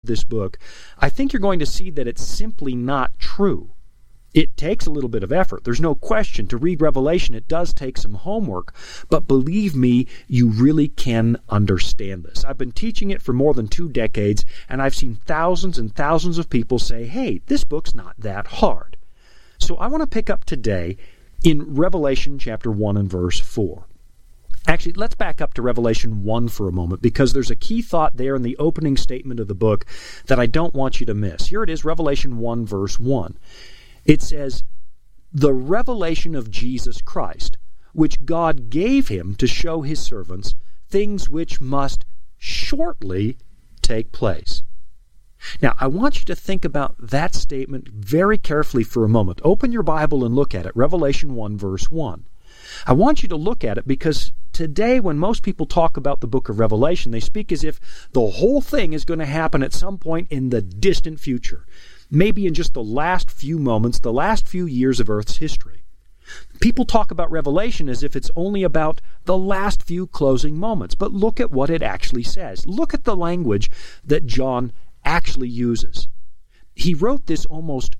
this book, I think you're going to see that it's simply not true. It takes a little bit of effort. There's no question. To read Revelation, it does take some homework. But believe me, you really can understand this. I've been teaching it for more than 2 decades, and I've seen thousands and thousands of people say, hey, this book's not that hard. So I want to pick up today in Revelation chapter 1 and verse 4. Actually, let's back up to Revelation 1 for a moment, because there's a key thought there in the opening statement of the book that I don't want you to miss. Here it is, Revelation 1 verse 1. It says, the revelation of Jesus Christ, which God gave him to show his servants things which must shortly take place. Now, I want you to think about that statement very carefully for a moment. Open your Bible and look at it, Revelation 1, verse 1. I want you to look at it because today when most people talk about the book of Revelation, they speak as if the whole thing is going to happen at some point in the distant future. Maybe in just the last few moments, the last few years of Earth's history. People talk about Revelation as if it's only about the last few closing moments, but look at what it actually says. Look at the language that John actually uses. He wrote this almost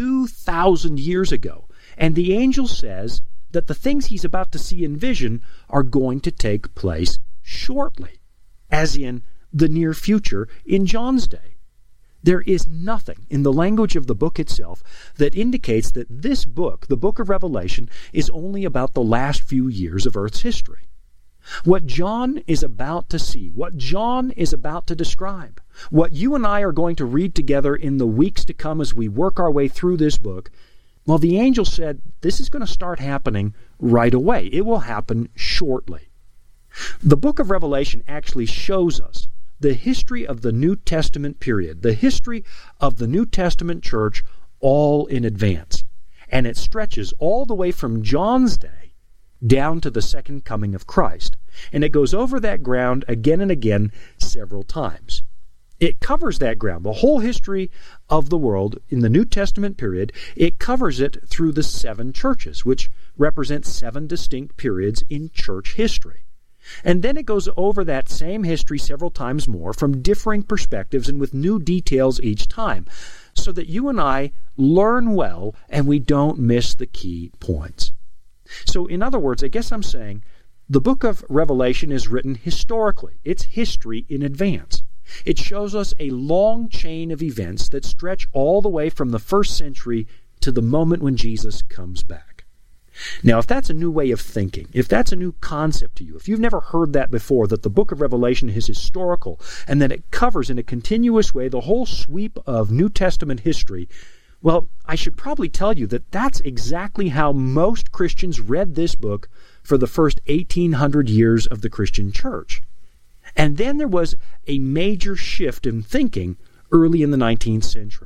2,000 years ago, and the angel says that the things he's about to see in vision are going to take place shortly, as in the near future in John's day. There is nothing in the language of the book itself that indicates that this book, the book of Revelation, is only about the last few years of Earth's history. What John is about to see, what John is about to describe, what you and I are going to read together in the weeks to come as we work our way through this book, well, the angel said this is going to start happening right away. It will happen shortly. The book of Revelation actually shows us the history of the New Testament period, the history of the New Testament church all in advance. And it stretches all the way from John's day down to the second coming of Christ. And it goes over that ground again and again several times. It covers that ground, the whole history of the world in the New Testament period. It covers it through the 7 churches, which represent 7 distinct periods in church history. And then it goes over that same history several times more from differing perspectives and with new details each time, so that you and I learn well and we don't miss the key points. So in other words, I guess I'm saying the book of Revelation is written historically. It's history in advance. It shows us a long chain of events that stretch all the way from the 1st century to the moment when Jesus comes back. Now, if that's a new way of thinking, if that's a new concept to you, if you've never heard that before, that the book of Revelation is historical and that it covers in a continuous way the whole sweep of New Testament history, well, I should probably tell you that that's exactly how most Christians read this book for the first 1,800 years of the Christian church. And then there was a major shift in thinking early in the 19th century.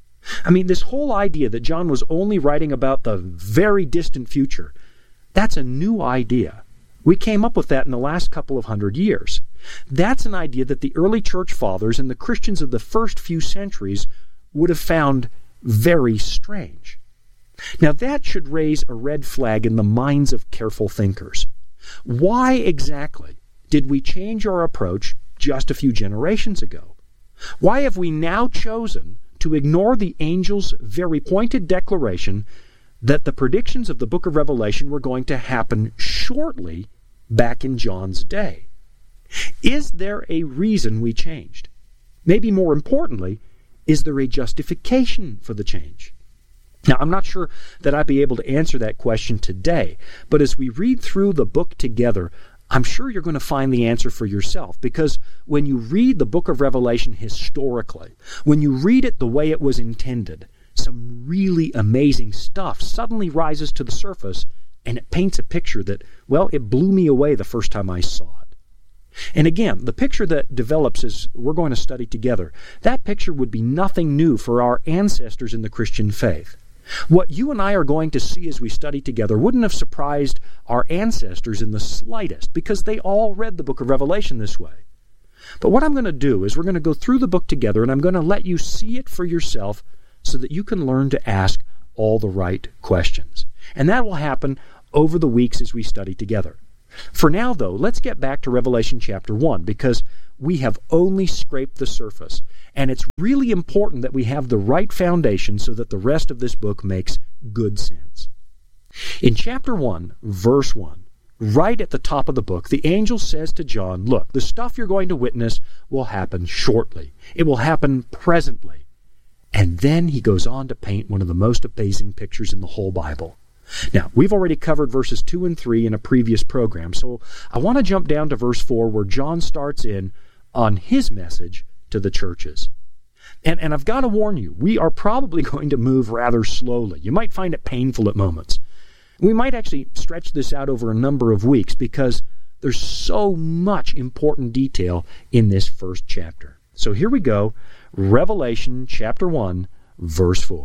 I mean, this whole idea that John was only writing about the very distant future, that's a new idea. We came up with that in the last couple of 100 years. That's an idea that the early church fathers and the Christians of the first few centuries would have found very strange. Now, that should raise a red flag in the minds of careful thinkers. Why exactly did we change our approach just a few generations ago? Why have we now chosen to ignore the angel's very pointed declaration that the predictions of the book of Revelation were going to happen shortly back in John's day? Is there a reason we changed? Maybe more importantly, is there a justification for the change? Now, I'm not sure that I'd be able to answer that question today, but as we read through the book together, I'm sure you're going to find the answer for yourself, because when you read the book of Revelation historically, when you read it the way it was intended, some really amazing stuff suddenly rises to the surface, and it paints a picture that, well, it blew me away the first time I saw it. And again, the picture that develops as we're going to study together, that picture would be nothing new for our ancestors in the Christian faith. What you and I are going to see as we study together wouldn't have surprised our ancestors in the slightest, because they all read the book of Revelation this way. But what I'm going to do is we're going to go through the book together, and I'm going to let you see it for yourself so that you can learn to ask all the right questions. And that will happen over the weeks as we study together. For now, though, let's get back to Revelation chapter 1, because we have only scraped the surface, and it's really important that we have the right foundation so that the rest of this book makes good sense. In chapter 1, verse 1, right at the top of the book, the angel says to John, look, the stuff you're going to witness will happen shortly. It will happen presently. And then he goes on to paint one of the most amazing pictures in the whole Bible. Now, we've already covered verses 2 and 3 in a previous program, so I want to jump down to verse 4 where John starts in on his message to the churches. And I've got to warn you, we are probably going to move rather slowly. You might find it painful at moments. We might actually stretch this out over a number of weeks because there's so much important detail in this first chapter. So here we go, Revelation chapter 1, verse 4.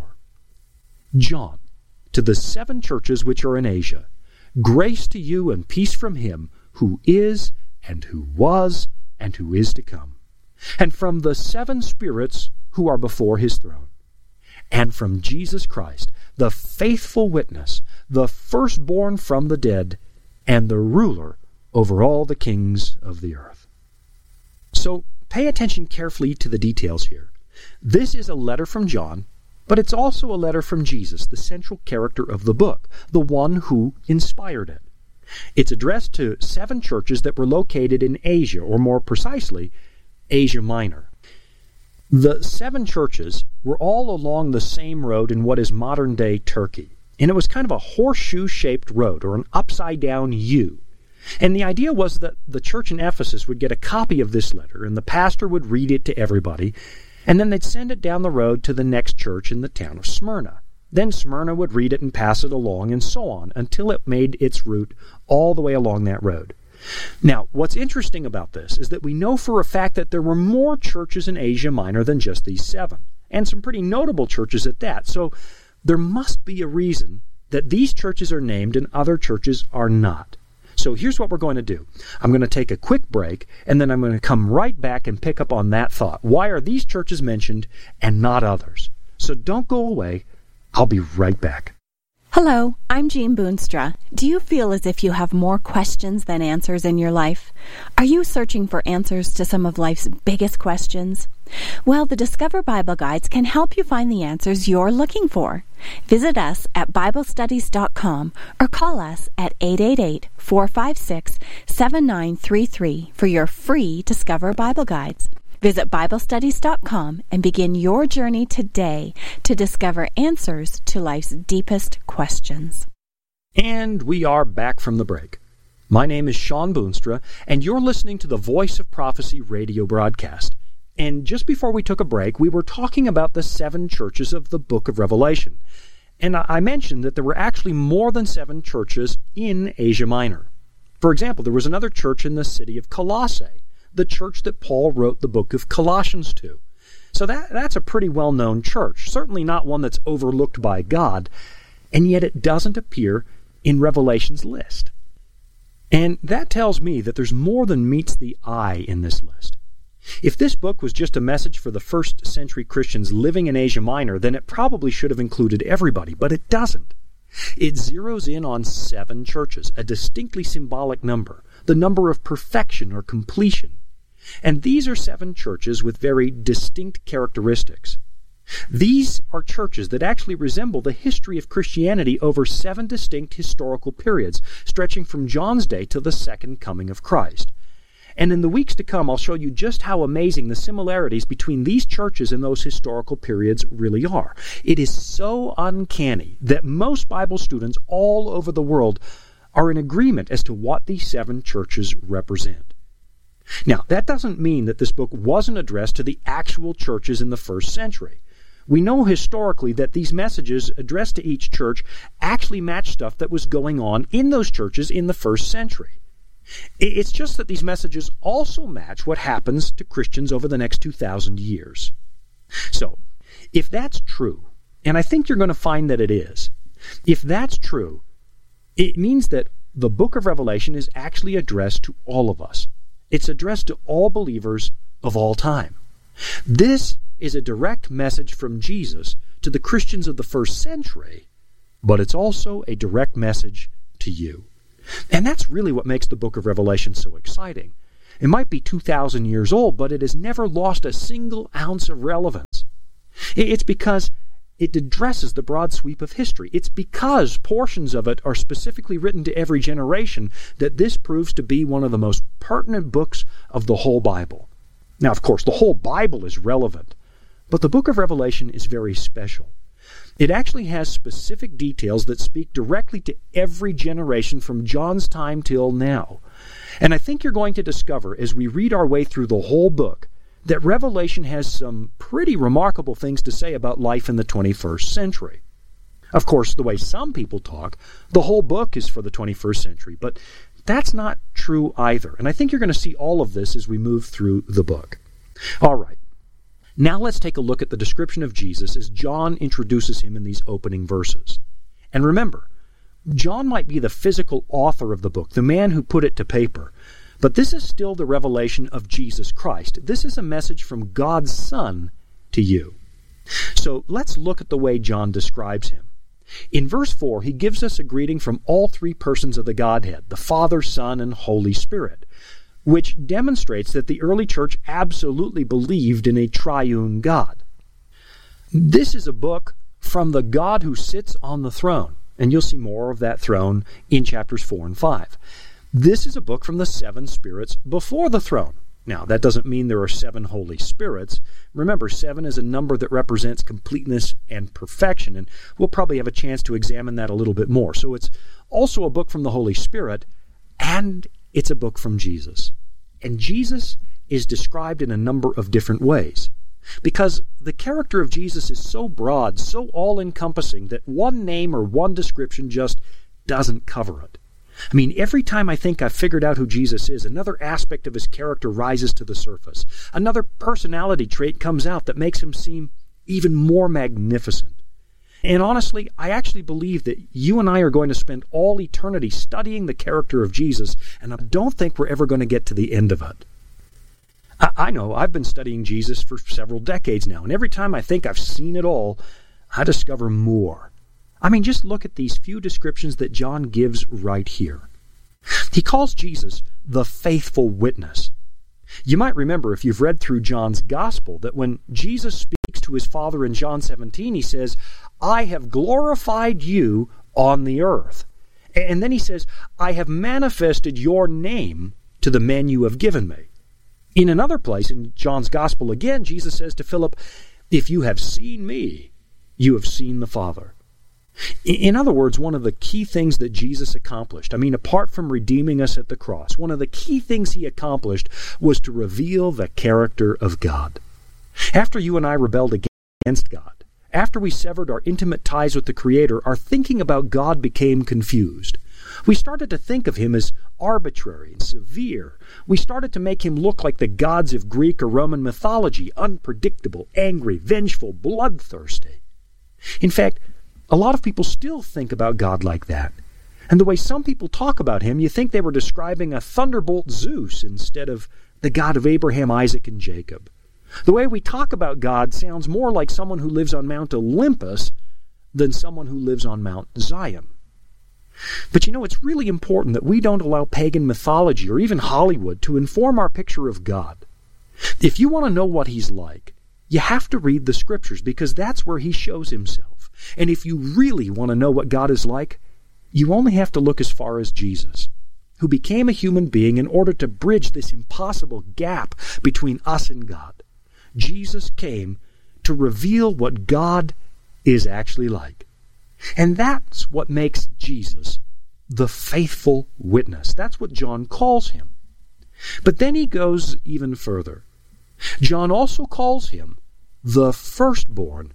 John, to the 7 churches which are in Asia, grace to you and peace from him who is, and who was, and who is to come, and from the 7 spirits who are before his throne, and from Jesus Christ, the faithful witness, the firstborn from the dead, and the ruler over all the kings of the earth. So pay attention carefully to the details here. This is a letter from John, but it's also a letter from Jesus, the central character of the book, the one who inspired it. It's addressed to 7 churches that were located in Asia, or more precisely, Asia Minor. The 7 churches were all along the same road in what is modern-day Turkey, and it was kind of a horseshoe-shaped road, or an upside-down U. And the idea was that the church in Ephesus would get a copy of this letter, and the pastor would read it to everybody, and then they'd send it down the road to the next church in the town of Smyrna. Then Smyrna would read it and pass it along, and so on, until it made its route all the way along that road. Now, what's interesting about this is that we know for a fact that there were more churches in Asia Minor than just these 7, and some pretty notable churches at that. So there must be a reason that these churches are named and other churches are not. So here's what we're going to do. I'm going to take a quick break, and then I'm going to come right back and pick up on that thought. Why are these churches mentioned and not others? So don't go away. I'll be right back. Hello, I'm Jean Boonstra. Do you feel as if you have more questions than answers in your life? Are you searching for answers to some of life's biggest questions? Well, the Discover Bible Guides can help you find the answers you're looking for. Visit us at BibleStudies.com or call us at 888-456-7933 for your free Discover Bible Guides. Visit BibleStudies.com and begin your journey today to discover answers to life's deepest questions. And we are back from the break. My name is Sean Boonstra, and you're listening to the Voice of Prophecy radio broadcast. And just before we took a break, we were talking about the 7 churches of the book of Revelation. And I mentioned that there were actually more than 7 churches in Asia Minor. For example, there was another church in the city of Colossae, the church that Paul wrote the book of Colossians to. So that's a pretty well-known church, certainly not one that's overlooked by God, and yet it doesn't appear in Revelation's list. And that tells me that there's more than meets the eye in this list. If this book was just a message for the first century Christians living in Asia Minor, then it probably should have included everybody, but it doesn't. It zeroes in on 7 churches, a distinctly symbolic number, the number of perfection or completion. And these are 7 churches with very distinct characteristics. These are churches that actually resemble the history of Christianity over 7 distinct historical periods, stretching from John's day to the second coming of Christ. And in the weeks to come, I'll show you just how amazing the similarities between these churches and those historical periods really are. It is so uncanny that most Bible students all over the world are in agreement as to what these 7 churches represent. Now, that doesn't mean that this book wasn't addressed to the actual churches in the first century. We know historically that these messages addressed to each church actually match stuff that was going on in those churches in the first century. It's just that these messages also match what happens to Christians over the next 2,000 years. So, if that's true, and I think you're going to find that it is, if that's true, it means that the book of Revelation is actually addressed to all of us. It's addressed to all believers of all time. This is a direct message from Jesus to the Christians of the first century, but it's also a direct message to you. And that's really what makes the book of Revelation so exciting. It might be 2,000 years old, but it has never lost a single ounce of relevance. It's because it addresses the broad sweep of history. It's because portions of it are specifically written to every generation that this proves to be one of the most pertinent books of the whole Bible. Now, of course, the whole Bible is relevant, but the book of Revelation is very special. It actually has specific details that speak directly to every generation from John's time till now. And I think you're going to discover, as we read our way through the whole book, that Revelation has some pretty remarkable things to say about life in the 21st century. Of course, the way some people talk, the whole book is for the 21st century, but that's not true either. And I think you're going to see all of this as we move through the book. All right. Now let's take a look at the description of Jesus as John introduces him in these opening verses. And remember, John might be the physical author of the book, the man who put it to paper, but this is still the revelation of Jesus Christ. This is a message from God's Son to you. So let's look at the way John describes him. In verse 4, he gives us a greeting from all three persons of the Godhead, the Father, Son, and Holy Spirit, which demonstrates that the early church absolutely believed in a triune God. This is a book from the God who sits on the throne, and you'll see more of that throne in chapters 4 and 5. This is a book from the seven spirits before the throne. Now, that doesn't mean there are seven Holy Spirits. Remember, 7 is a number that represents completeness and perfection, and we'll probably have a chance to examine that a little bit more. So it's also a book from the Holy Spirit, and it's a book from Jesus. And Jesus is described in a number of different ways, because the character of Jesus is so broad, so all-encompassing, that one name or one description just doesn't cover it. I mean, every time I think I've figured out who Jesus is, another aspect of his character rises to the surface. Another personality trait comes out that makes him seem even more magnificent. And honestly, I actually believe that you and I are going to spend all eternity studying the character of Jesus, and I don't think we're ever going to get to the end of it. I know, I've been studying Jesus for several decades now, and every time I think I've seen it all, I discover more. I mean, just look at these few descriptions that John gives right here. He calls Jesus the faithful witness. You might remember, if you've read through John's Gospel, that when Jesus speaks to his Father in John 17, he says, I have glorified you on the earth. And then he says, I have manifested your name to the men you have given me. In another place, in John's Gospel again, Jesus says to Philip, if you have seen me, you have seen the Father. In other words, one of the key things that Jesus accomplished, apart from redeeming us at the cross, one of the key things he accomplished was to reveal the character of God. After you and I rebelled against God, after we severed our intimate ties with the Creator, our thinking about God became confused. We started to think of him as arbitrary and severe. We started to make him look like the gods of Greek or Roman mythology, unpredictable, angry, vengeful, bloodthirsty. In fact, a lot of people still think about God like that. And the way some people talk about him, you think they were describing a thunderbolt Zeus instead of the God of Abraham, Isaac, and Jacob. The way we talk about God sounds more like someone who lives on Mount Olympus than someone who lives on Mount Zion. But it's really important that we don't allow pagan mythology or even Hollywood to inform our picture of God. If you want to know what he's like, you have to read the Scriptures, because that's where he shows himself. And if you really want to know what God is like, you only have to look as far as Jesus, who became a human being in order to bridge this impossible gap between us and God. Jesus came to reveal what God is actually like. And that's what makes Jesus the faithful witness. That's what John calls him. But then he goes even further. John also calls him the firstborn.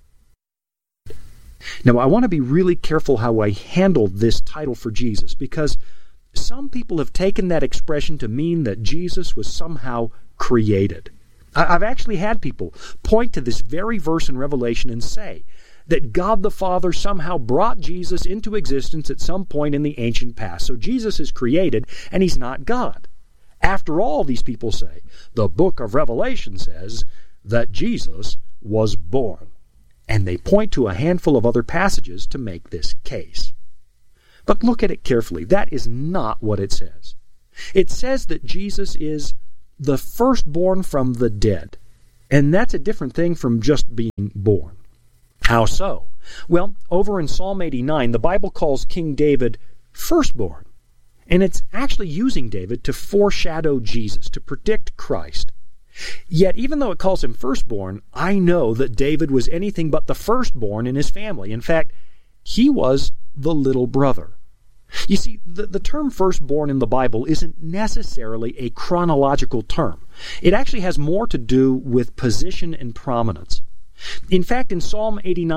Now, I want to be really careful how I handle this title for Jesus, because some people have taken that expression to mean that Jesus was somehow created. I've actually had people point to this very verse in Revelation and say that God the Father somehow brought Jesus into existence at some point in the ancient past. So Jesus is created, and he's not God. After all, these people say, the book of Revelation says that Jesus was born. And they point to a handful of other passages to make this case. But look at it carefully. That is not what it says. It says that Jesus is the firstborn from the dead. And that's a different thing from just being born. How so? Well, over in Psalm 89, the Bible calls King David firstborn. And it's actually using David to foreshadow Jesus, to predict Christ. Yet, even though it calls him firstborn, I know that David was anything but the firstborn in his family. In fact, he was the little brother. You see, the term firstborn in the Bible isn't necessarily a chronological term. It actually has more to do with position and prominence. In fact, in Psalm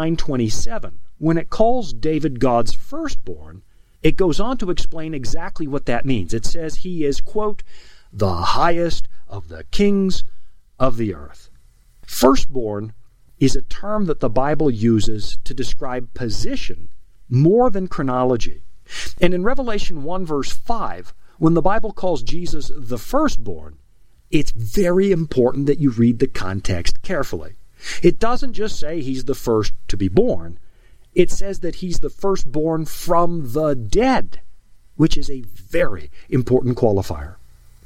89:27, when it calls David God's firstborn, it goes on to explain exactly what that means. It says he is, quote, the highest of the kings of the earth. Firstborn is a term that the Bible uses to describe position more than chronology. And in Revelation 1 verse 5, when the Bible calls Jesus the firstborn, it's very important that you read the context carefully. It doesn't just say he's the first to be born. It says that he's the firstborn from the dead, which is a very important qualifier.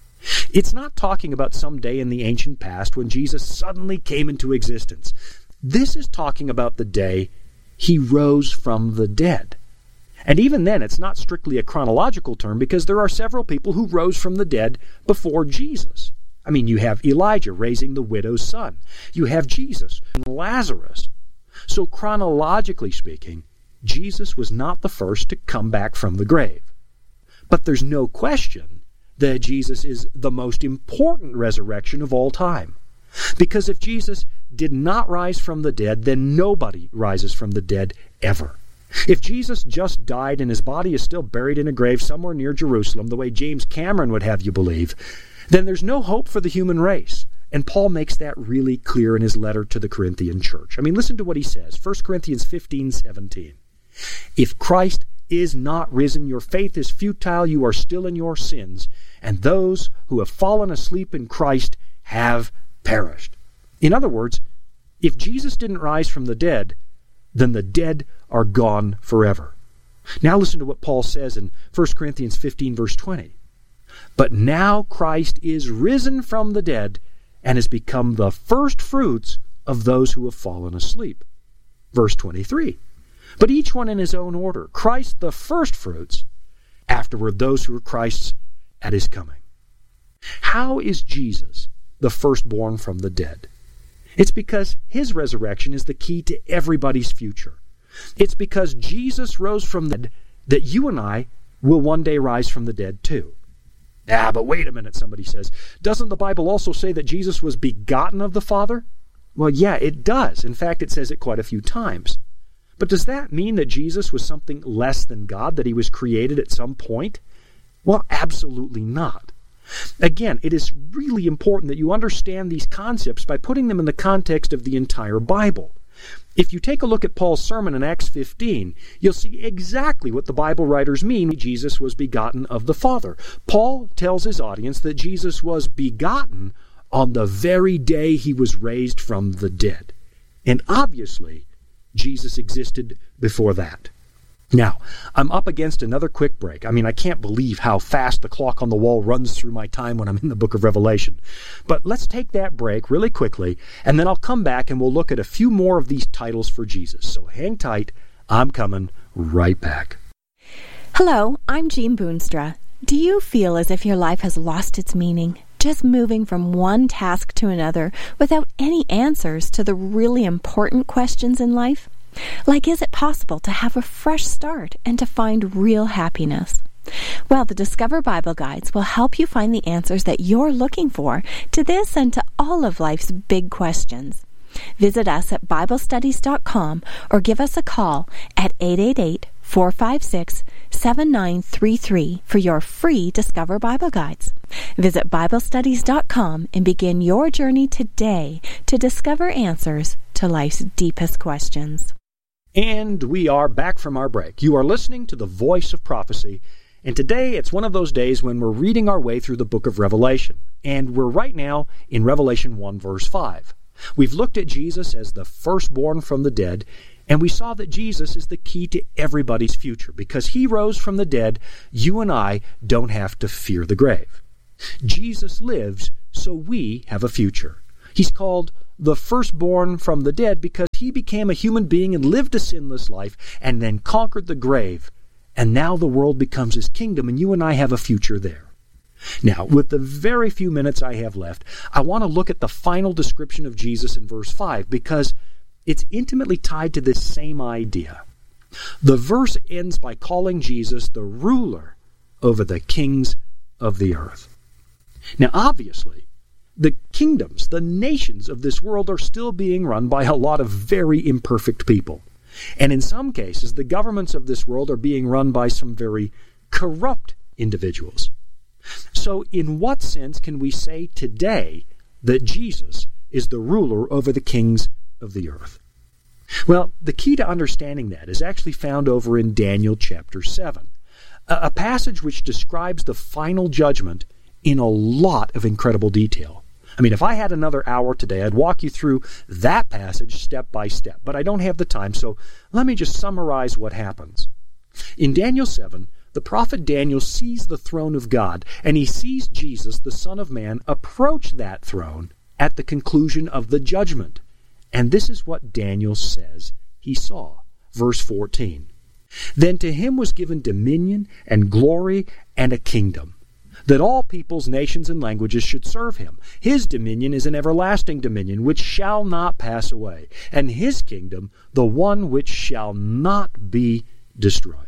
It's not talking about some day in the ancient past when Jesus suddenly came into existence. This is talking about the day he rose from the dead. And even then, it's not strictly a chronological term because there are several people who rose from the dead before Jesus. I mean, you have Elijah raising the widow's son. You have Jesus and Lazarus. So chronologically speaking, Jesus was not the first to come back from the grave. But there's no question that Jesus is the most important resurrection of all time. Because if Jesus did not rise from the dead, then nobody rises from the dead ever. If Jesus just died and his body is still buried in a grave somewhere near Jerusalem, the way James Cameron would have you believe, then there's no hope for the human race. And Paul makes that really clear in his letter to the Corinthian church. I mean, listen to what he says, 1 Corinthians 15:17. If Christ is not risen, your faith is futile, you are still in your sins, and those who have fallen asleep in Christ have perished. In other words, if Jesus didn't rise from the dead, then the dead are gone forever. Now listen to what Paul says in 1 Corinthians 15 verse 20. But now Christ is risen from the dead and has become the first fruits of those who have fallen asleep. Verse 23. But each one in his own order. Christ the first fruits, afterward those who are Christ's at his coming. How is Jesus the firstborn from the dead? It's because his resurrection is the key to everybody's future. It's because Jesus rose from the dead that you and I will one day rise from the dead too. But wait a minute, somebody says. Doesn't the Bible also say that Jesus was begotten of the Father? Well, yeah, it does. In fact, it says it quite a few times. But does that mean that Jesus was something less than God, that he was created at some point? Well, absolutely not. Again, it is really important that you understand these concepts by putting them in the context of the entire Bible. If you take a look at Paul's sermon in Acts 15, you'll see exactly what the Bible writers mean Jesus was begotten of the Father. Paul tells his audience that Jesus was begotten on the very day he was raised from the dead. And obviously, Jesus existed before that. Now, I'm up against another quick break. I mean, I can't believe how fast the clock on the wall runs through my time when I'm in the book of Revelation. But let's take that break really quickly, and then I'll come back and we'll look at a few more of these titles for Jesus. So hang tight. I'm coming right back. Hello, I'm Jean Boonstra. Do you feel as if your life has lost its meaning? Just moving from one task to another without any answers to the really important questions in life? Like, is it possible to have a fresh start and to find real happiness? Well, the Discover Bible Guides will help you find the answers that you're looking for to this and to all of life's big questions. Visit us at BibleStudies.com or give us a call at 888-456-7933 for your free Discover Bible Guides. Visit BibleStudies.com and begin your journey today to discover answers to life's deepest questions. And we are back from our break. You are listening to the Voice of Prophecy, and today it's one of those days when we're reading our way through the book of Revelation, and we're right now in Revelation 1 verse 5. We've looked at Jesus as the firstborn from the dead, and we saw that Jesus is the key to everybody's future. Because he rose from the dead, you and I don't have to fear the grave. Jesus lives, so we have a future. He's called the firstborn from the dead because he became a human being and lived a sinless life and then conquered the grave. And now the world becomes his kingdom, and you and I have a future there. Now, with the very few minutes I have left, I want to look at the final description of Jesus in verse 5 because it's intimately tied to this same idea. The verse ends by calling Jesus the ruler over the kings of the earth. Now, obviously, the kingdoms, the nations of this world are still being run by a lot of very imperfect people. And in some cases, the governments of this world are being run by some very corrupt individuals. So in what sense can we say today that Jesus is the ruler over the kings of the earth? Well, the key to understanding that is actually found over in Daniel chapter 7, a passage which describes the final judgment in a lot of incredible detail. I mean, if I had another hour today, I'd walk you through that passage step by step, but I don't have the time, so let me just summarize what happens. In Daniel 7, the prophet Daniel sees the throne of God, and he sees Jesus, the Son of Man, approach that throne at the conclusion of the judgment. And this is what Daniel says he saw. Verse 14. Then to him was given dominion and glory and a kingdom, that all peoples, nations, and languages should serve him. His dominion is an everlasting dominion which shall not pass away, and his kingdom the one which shall not be destroyed.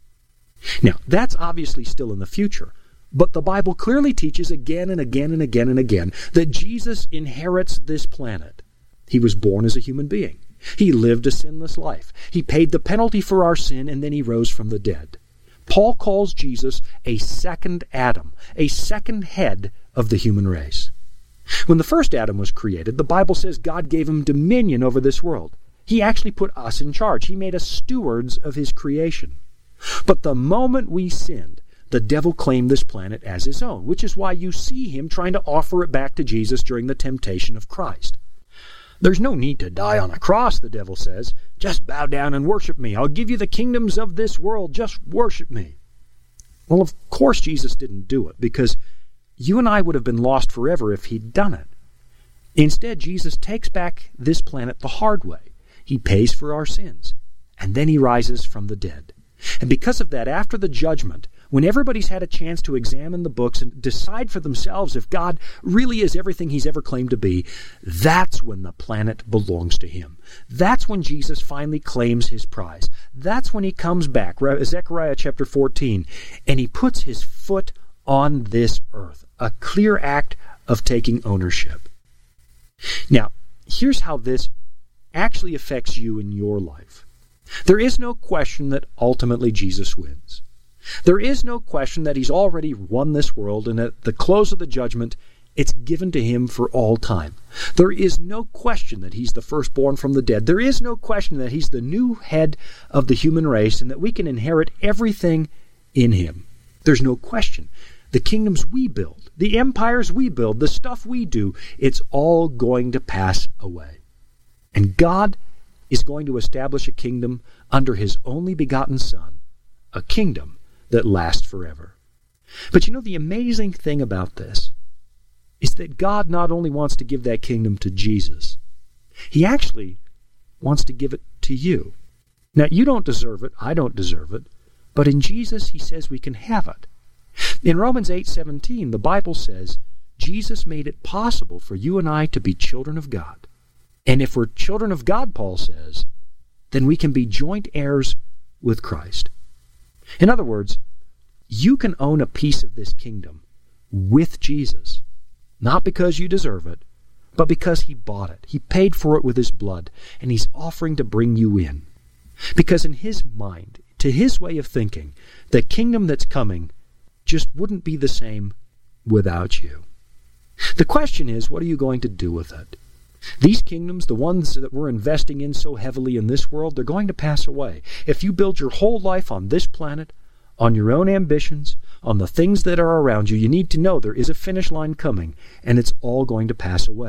Now, that's obviously still in the future, but the Bible clearly teaches again and again and again and again that Jesus inherits this planet. He was born as a human being. He lived a sinless life. He paid the penalty for our sin, and then he rose from the dead. Paul calls Jesus a second Adam, a second head of the human race. When the first Adam was created, the Bible says God gave him dominion over this world. He actually put us in charge. He made us stewards of his creation. But the moment we sinned, the devil claimed this planet as his own, which is why you see him trying to offer it back to Jesus during the temptation of Christ. There's no need to die on a cross, the devil says. Just bow down and worship me. I'll give you the kingdoms of this world. Just worship me. Well, of course Jesus didn't do it, because you and I would have been lost forever if he'd done it. Instead, Jesus takes back this planet the hard way. He pays for our sins, and then he rises from the dead. And because of that, after the judgment, when everybody's had a chance to examine the books and decide for themselves if God really is everything he's ever claimed to be, that's when the planet belongs to him. That's when Jesus finally claims his prize. That's when he comes back, Zechariah chapter 14, and he puts his foot on this earth, a clear act of taking ownership. Now, here's how this actually affects you in your life. There is no question that ultimately Jesus wins. There is no question that he's already won this world, and at the close of the judgment, it's given to him for all time. There is no question that he's the firstborn from the dead. There is no question that he's the new head of the human race and that we can inherit everything in him. There's no question. The kingdoms we build, the empires we build, the stuff we do, it's all going to pass away. And God is going to establish a kingdom under his only begotten Son, a kingdom that lasts forever. But you know, the amazing thing about this is that God not only wants to give that kingdom to Jesus, he actually wants to give it to you. Now, you don't deserve it, I don't deserve it, but in Jesus he says we can have it. In Romans 8:17, the Bible says, Jesus made it possible for you and I to be children of God. And if we're children of God, Paul says, then we can be joint heirs with Christ. In other words, you can own a piece of this kingdom with Jesus, not because you deserve it, but because he bought it. He paid for it with his blood, and he's offering to bring you in. Because in his mind, to his way of thinking, the kingdom that's coming just wouldn't be the same without you. The question is, what are you going to do with it? These kingdoms, the ones that we're investing in so heavily in this world, they're going to pass away. If you build your whole life on this planet, on your own ambitions, on the things that are around you, you need to know there is a finish line coming, and it's all going to pass away.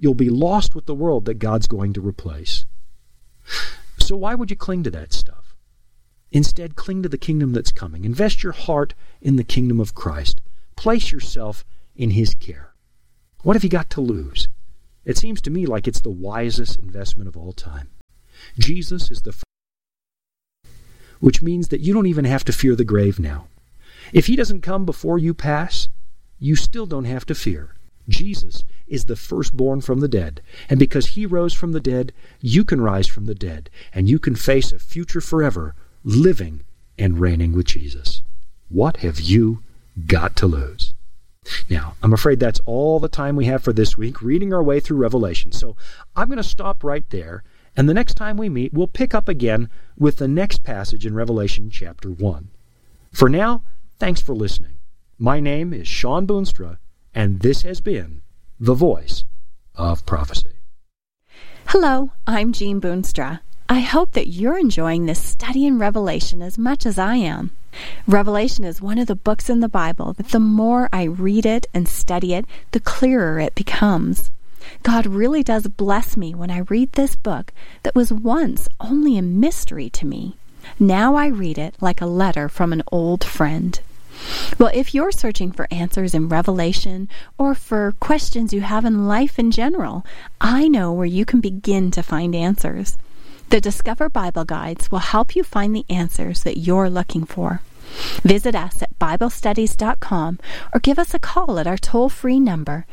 You'll be lost with the world that God's going to replace. So why would you cling to that stuff? Instead, cling to the kingdom that's coming. Invest your heart in the kingdom of Christ. Place yourself in His care. What have you got to lose? It seems to me like it's the wisest investment of all time. Jesus is the first, which means that you don't even have to fear the grave now. If He doesn't come before you pass, you still don't have to fear. Jesus is the firstborn from the dead, and because He rose from the dead, you can rise from the dead, and you can face a future forever, living and reigning with Jesus. What have you got to lose? Now, I'm afraid that's all the time we have for this week, reading our way through Revelation. So I'm going to stop right there, and the next time we meet, we'll pick up again with the next passage in Revelation chapter 1. For now, thanks for listening. My name is Sean Boonstra, and this has been The Voice of Prophecy. Hello, I'm Jean Boonstra. I hope that you're enjoying this study in Revelation as much as I am. Revelation is one of the books in the Bible that the more I read it and study it, the clearer it becomes. God really does bless me when I read this book that was once only a mystery to me. Now I read it like a letter from an old friend. Well, if you're searching for answers in Revelation or for questions you have in life in general, I know where you can begin to find answers. The Discover Bible Guides will help you find the answers that you're looking for. Visit us at BibleStudies.com or give us a call at our toll-free number,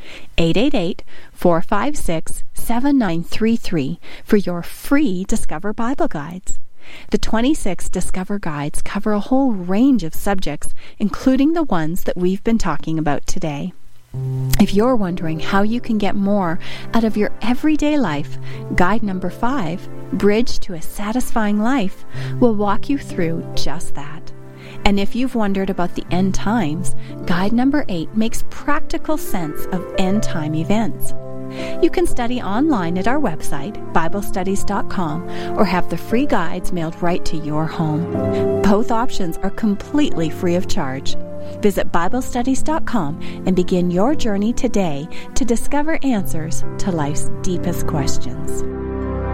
888-456-7933, for your free Discover Bible Guides. The 26 Discover Guides cover a whole range of subjects, including the ones that we've been talking about today. If you're wondering how you can get more out of your everyday life, Guide number 5, Bridge to a Satisfying Life, will walk you through just that. And if you've wondered about the end times, Guide number 8 makes practical sense of end time events. You can study online at our website, BibleStudies.com, or have the free guides mailed right to your home. Both options are completely free of charge. Visit BibleStudies.com and begin your journey today to discover answers to life's deepest questions.